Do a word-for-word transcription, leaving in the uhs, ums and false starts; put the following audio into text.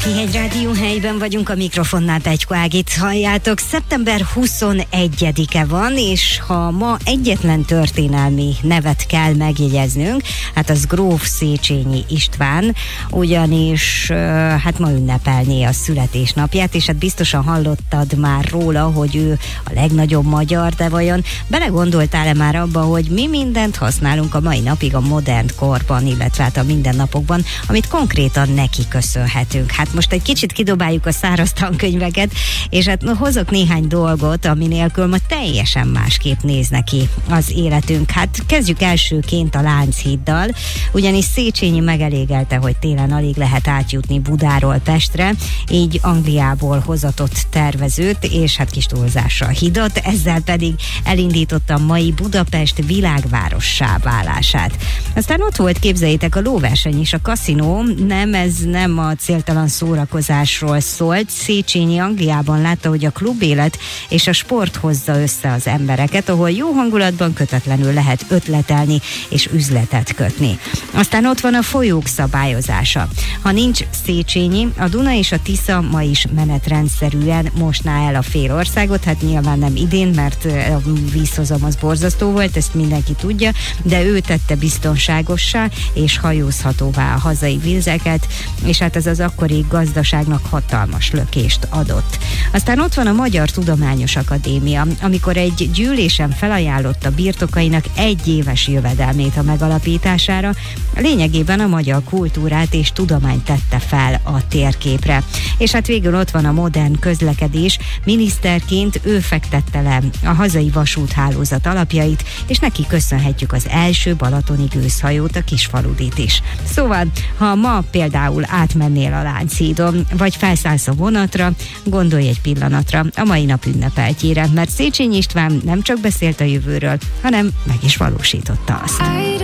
Tihegy Rádió helyben vagyunk, a mikrofonnál Pecsko Ágit halljátok. szeptember huszonegyedike van, és ha ma egyetlen történelmi nevet kell megjegyeznünk, hát az gróf Széchenyi István, ugyanis hát ma ünnepelné a születésnapját, és hát biztosan hallottad már róla, hogy ő a legnagyobb magyar, de vajon belegondoltál-e már abba, hogy mi mindent használunk a mai napig a modern korban, illetve hát a mindennapokban, amit konkrétan neki köszönhetünk. Hát most egy kicsit kidobáljuk a száraz tankönyveket, és hát hozok néhány dolgot, ami nélkül ma teljesen másképp néz neki az életünk. Hát kezdjük elsőként a Lánchíddal, ugyanis Széchenyi megelégelte, hogy télen alig lehet átjutni Budáról Pestre, így Angliából hozatott tervezőt, és hát kis túlzással hidat, ezzel pedig elindította a mai Budapest világvárossá válását. Aztán ott volt, képzeljétek, a lóverseny is, a kaszinó, nem, ez nem a céltalan szórakozásról szólt. Széchenyi Angliában látta, hogy a klubélet és a sport hozza össze az embereket, ahol jó hangulatban kötetlenül lehet ötletelni és üzletet kötni. Aztán ott van a folyók szabályozása. Ha nincs Széchenyi, a Duna és a Tisza ma is menetrendszerűen mosná el a fél országot, hát nyilván nem idén, mert a vízhozam az borzasztó volt, ezt mindenki tudja, de ő tette biztonságossá és hajózhatóvá a hazai vizeket, és hát ez az akkori gazdaságnak hatalmas lökést adott. Aztán ott van a Magyar Tudományos Akadémia, amikor egy gyűlésen felajánlotta birtokainak egy éves jövedelmét a megalapítására, lényegében a magyar kultúrát és tudományt tette fel a térképre. És hát végül ott van a modern közlekedés, miniszterként ő fektette le a hazai vasúthálózat alapjait, és neki köszönhetjük az első balatoni gőzhajót, a Kisfaludit is. Szóval, ha ma például átmennél a Lánchídon, vagy felszállsz a vonatra, gondolj egy pillanatra a mai nap ünnepeltjére, mert Széchenyi István nem csak beszélt a jövőről, hanem meg is valósította azt.